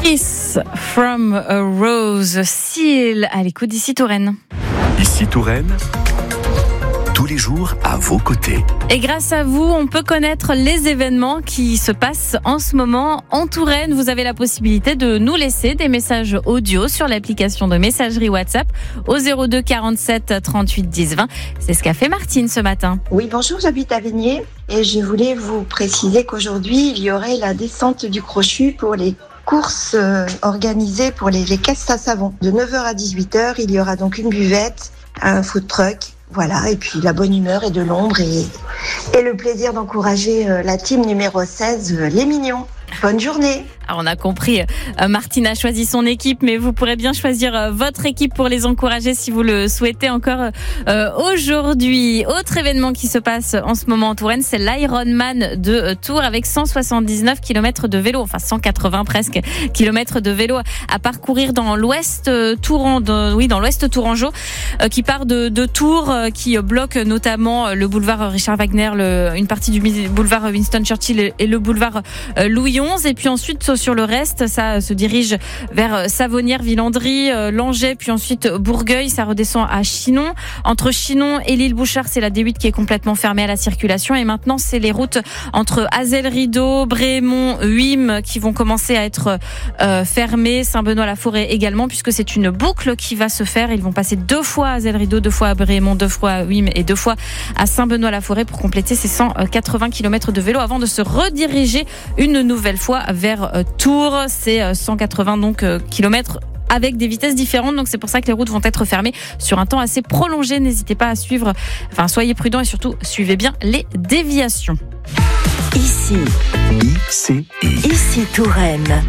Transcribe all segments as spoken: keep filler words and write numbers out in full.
Kiss from a Rose, Seal, à l'écoute d'ici Touraine. Ici Touraine, tous les jours à vos côtés. Et grâce à vous, on peut connaître les événements qui se passent en ce moment en Touraine. Vous avez la possibilité de nous laisser des messages audio sur l'application de messagerie WhatsApp au zéro deux quarante-sept trente-huit dix vingt. C'est ce qu'a fait Martine ce matin. Oui, bonjour, j'habite à Vigné et je voulais vous préciser qu'aujourd'hui, il y aurait la descente du Crochu pour les courses euh, organisées pour les, les caisses à savon. De neuf heures à dix-huit heures, il y aura donc une buvette, un food truck. Voilà, et puis la bonne humeur et de l'ombre et, et le plaisir d'encourager euh, la team numéro seize, euh, les Mignons. Bonne journée. Alors on a compris, euh, Martine a choisi son équipe, mais vous pourrez bien choisir euh, votre équipe pour les encourager si vous le souhaitez encore euh, aujourd'hui. Autre événement qui se passe en ce moment en Touraine, c'est l'Ironman de euh, Tours avec cent soixante-dix-neuf kilomètres de vélo, enfin cent quatre-vingts presque kilomètres de vélo à parcourir dans l'ouest euh, Touran, de, oui dans l'ouest tourangeau, euh, qui part de, de Tours, euh, qui bloque notamment le boulevard Richard Wagner, le, une partie du boulevard Winston Churchill et le boulevard euh, Louis onze, et puis ensuite sur le reste, ça se dirige vers Savonnières, Villandry, Langeais, puis ensuite Bourgueil, ça redescend à Chinon. Entre Chinon et l'île Bouchard, c'est la D huit qui est complètement fermée à la circulation, et maintenant c'est les routes entre Azel-Rideau, Brémont, Huim qui vont commencer à être euh, fermées, Saint-Benoît-la-Forêt également, puisque c'est une boucle qui va se faire. Ils vont passer deux fois à Azel-Rideau, deux fois à Brémont, deux fois à Huim et deux fois à Saint-Benoît-la-Forêt pour compléter ces cent quatre-vingts kilomètres de vélo avant de se rediriger une nouvelle fois vers euh, Tours. C'est cent quatre-vingts donc euh, kilomètres avec des vitesses différentes, donc c'est pour ça que les routes vont être fermées sur un temps assez prolongé. N'hésitez pas à suivre, enfin soyez prudents et surtout suivez bien les déviations. Ici, Ici, ici Touraine.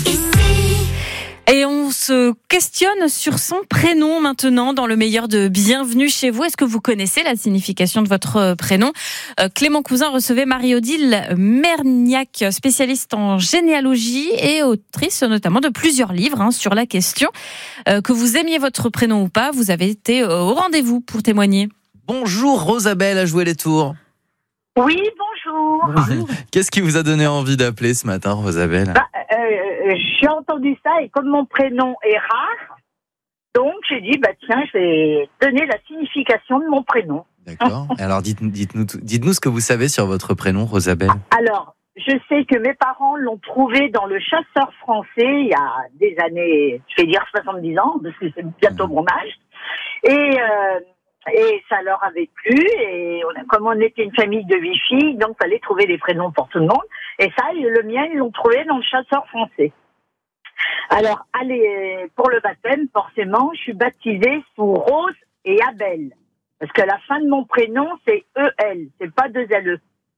Et on se questionne sur son prénom maintenant dans le meilleur de Bienvenue chez vous. Est-ce que vous connaissez la signification de votre prénom ? euh, Clément Cousin recevait Marie-Odile Merniac, spécialiste en généalogie et autrice notamment de plusieurs livres hein, sur la question. Euh, que vous aimiez votre prénom ou pas, vous avez été au rendez-vous pour témoigner. Bonjour Rosabelle à jouer les tours. Oui, bonjour. Bonjour. Qu'est-ce qui vous a donné envie d'appeler ce matin, Rosabelle ? Bah, euh, j'ai entendu ça et comme mon prénom est rare, donc j'ai dit, bah tiens, je vais donner la signification de mon prénom. D'accord. Alors dites-nous, dites-nous, dites-nous ce que vous savez sur votre prénom, Rosabelle. Alors, je sais que mes parents l'ont trouvé dans le Chasseur français il y a des années, je vais dire soixante-dix ans, parce que c'est bientôt mon âge. Et... Euh, Et ça leur avait plu, et on a, comme on était une famille de huit filles, donc fallait trouver des prénoms pour tout le monde. Et ça, le mien, ils l'ont trouvé dans le Chasseur français. Alors, allez, pour le baptême, forcément, je suis baptisée sous Rose et Abel. Parce que la fin de mon prénom, c'est E L, c'est pas deux L E.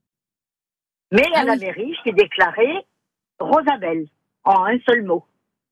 Mais à la mairie, je suis déclarée Rosabelle, en un seul mot.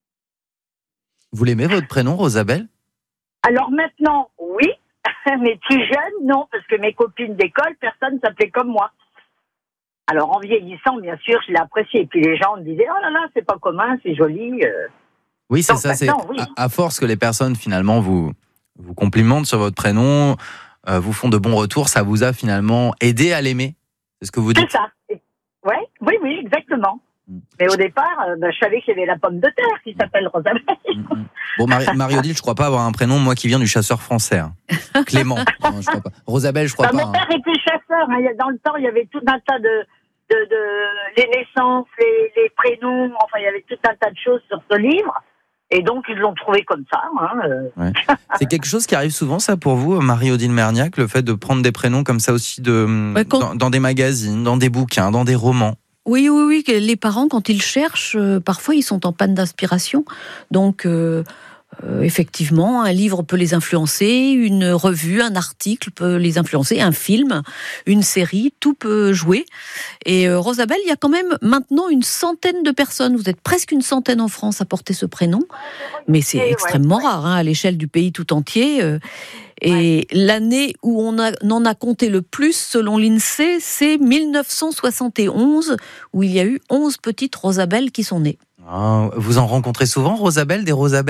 Vous l'aimez votre prénom, Rosabelle ? Alors maintenant, oui. Mais plus jeune, non, parce que mes copines d'école, personne ne s'appelait comme moi. Alors en vieillissant, bien sûr, je l'ai apprécié. Et puis les gens me disaient, oh là là, c'est pas commun, c'est joli. Oui, c'est Donc, ça. C'est oui. à, à force que les personnes finalement vous vous complimentent sur votre prénom, euh, vous font de bons retours, ça vous a finalement aidé à l'aimer. C'est ce que vous dites. C'est ça. Ouais, oui, oui, exactement. Mais au départ, euh, bah, je savais qu'il y avait la pomme de terre qui s'appelle Rosabelle. Bon, Marie- Marie-Odile, je crois pas avoir un prénom, moi, qui vient du Chasseur français. Hein. Clément, non, je crois pas. Rosabelle, je crois Bah, pas. mon père hein. était chasseur. Hein. Dans le temps, il y avait tout un tas de, de, de les naissances, les, les prénoms. Enfin, il y avait tout un tas de choses sur ce livre. Et donc, ils l'ont trouvé comme ça. Hein. Ouais. C'est quelque chose qui arrive souvent, ça, pour vous, Marie-Odile Merniac, le fait de prendre des prénoms comme ça aussi de, Ouais, quand... dans, dans des magazines, dans des bouquins, dans des romans. Oui, oui, oui. Les parents, quand ils cherchent, euh, parfois, ils sont en panne d'inspiration. Donc, euh, euh, effectivement, un livre peut les influencer, une revue, un article peut les influencer, un film, une série, tout peut jouer. Et euh, Rosabelle, il y a quand même maintenant une centaine de personnes, vous êtes presque une centaine en France à porter ce prénom, mais c'est Et extrêmement ouais, ouais. rare hein, à l'échelle du pays tout entier. Euh, Et ouais. L'année où on a, en a compté le plus, selon l'INSEE, c'est mille neuf cent soixante et onze, où il y a eu onze petites Rosabelles qui sont nées. Ah, vous en rencontrez souvent, Rosabelle, des Rosabelles ?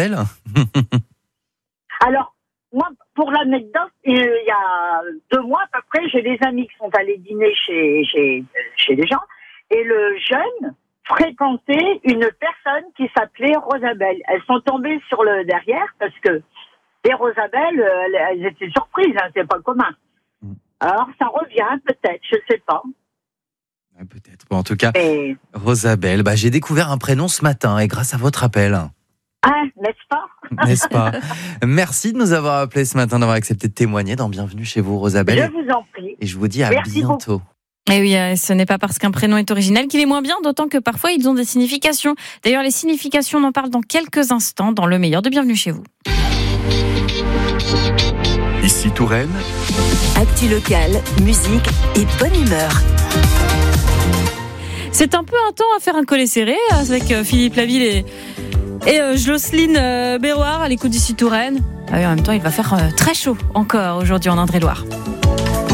Alors, moi, pour l'anecdote, il y a deux mois à peu près, j'ai des amis qui sont allés dîner chez, chez, chez des gens, et le jeune fréquentait une personne qui s'appelait et Rosabelle. Elles sont tombées sur le derrière parce que les Rosabelle, elles, elles étaient surprises, hein, c'est pas commun. Mm. Alors ça revient peut-être, je sais pas. Ouais, peut-être. Bon, en tout cas, et... Rosabelle, bah, j'ai découvert un prénom ce matin et grâce à votre appel. Ah, n'est-ce pas? N'est-ce pas? Merci de nous avoir appelé ce matin, d'avoir accepté de témoigner dans Bienvenue chez vous, Rosabelle. Je vous en prie. Et je vous dis à Merci bientôt. Beaucoup. Et oui, ce n'est pas parce qu'un prénom est original qu'il est moins bien, d'autant que parfois ils ont des significations. D'ailleurs, les significations, on en parle dans quelques instants dans le meilleur de Bienvenue chez vous. Ici Touraine. Actu locale, musique et bonne humeur. C'est un peu un temps à faire un collet serré avec Philippe Laville et, et euh, Jocelyne euh, Béroir à l'écoute d'Ici Touraine. Ah oui, en même temps, il va faire euh, très chaud encore aujourd'hui en Indre-et-Loire.